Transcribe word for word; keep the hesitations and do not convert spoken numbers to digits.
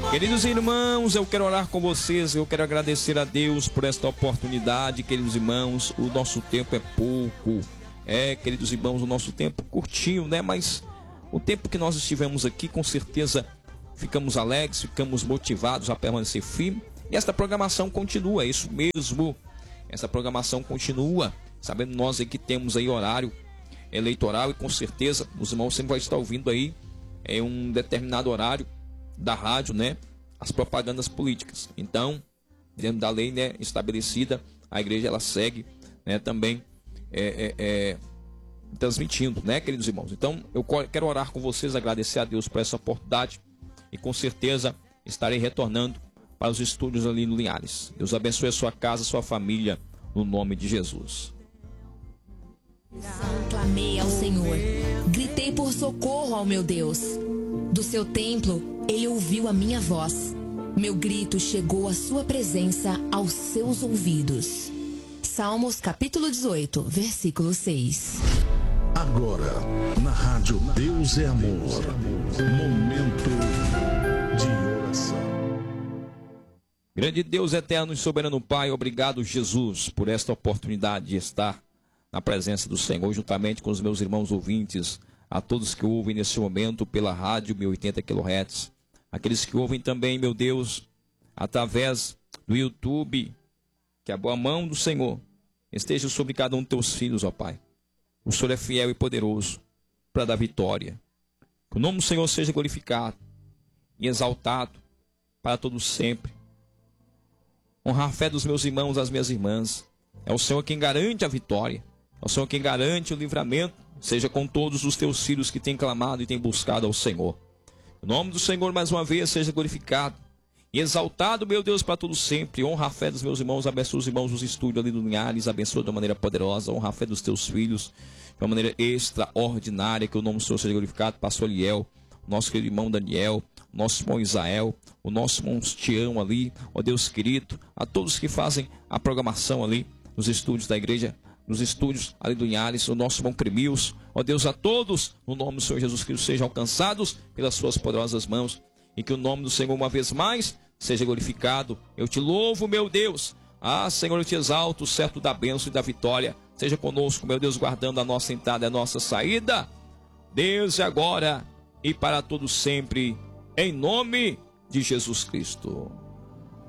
Queridos irmãos, eu quero orar com vocês, eu quero agradecer a Deus por esta oportunidade. Queridos irmãos, o nosso tempo é pouco. É, queridos irmãos, o nosso tempo curtinho, né? Mas o tempo que nós estivemos aqui, com certeza ficamos alegres, ficamos motivados a permanecer firme. E esta programação continua, é isso mesmo. Essa programação continua, sabendo nós aí que temos aí horário eleitoral e com certeza os irmãos sempre vão estar ouvindo aí em um determinado horário da rádio, né, as propagandas políticas. Então, dentro da lei, né, estabelecida, a igreja ela segue, né, também é, é, é, transmitindo, né, queridos irmãos. Então, eu quero orar com vocês, agradecer a Deus por essa oportunidade e com certeza estarei retornando para os estúdios ali no Linhares. Deus abençoe a sua casa, a sua família, no nome de Jesus. Clamei ao Senhor, gritei por socorro ao meu Deus. Do seu templo, ele ouviu a minha voz. Meu grito chegou à sua presença, aos seus ouvidos. Salmos capítulo dezoito, versículo seis. Agora, na rádio Deus é Amor, momento de oração. Grande Deus eterno e soberano Pai, obrigado, Jesus, por esta oportunidade de estar na presença do Senhor, juntamente com os meus irmãos ouvintes, a todos que ouvem nesse momento pela rádio mil e oitenta quilohertz, aqueles que ouvem também, meu Deus, através do YouTube, que a boa mão do Senhor esteja sobre cada um dos teus filhos, ó Pai. O Senhor é fiel e poderoso para dar vitória. Que o nome do Senhor seja glorificado e exaltado para todos sempre. Honrar a fé dos meus irmãos, das minhas irmãs. É o Senhor quem garante a vitória. É o Senhor quem garante o livramento. Seja com todos os teus filhos que têm clamado e têm buscado ao Senhor. O nome do Senhor mais uma vez seja glorificado e exaltado, meu Deus, para todos sempre. Honra a fé dos meus irmãos, abençoa os irmãos dos estúdios ali do Linhares, abençoa de uma maneira poderosa. Honra a fé dos teus filhos de uma maneira extraordinária. Que o nome do Senhor seja glorificado. Pastor Eliel, nosso querido irmão Daniel, nosso irmão Isael, o nosso irmão Tião ali, ó Deus querido, a todos que fazem a programação ali nos estúdios da igreja, nos estúdios ali do Linhares, o nosso irmão Cremils, ó Deus, a todos, no nome do Senhor Jesus Cristo, sejam alcançados pelas suas poderosas mãos, e que o nome do Senhor uma vez mais seja glorificado. Eu te louvo, meu Deus. Ah, Senhor, eu te exalto, certo da bênção e da vitória. Seja conosco, meu Deus, guardando a nossa entrada e a nossa saída, desde agora e para todos sempre, em nome de Jesus Cristo.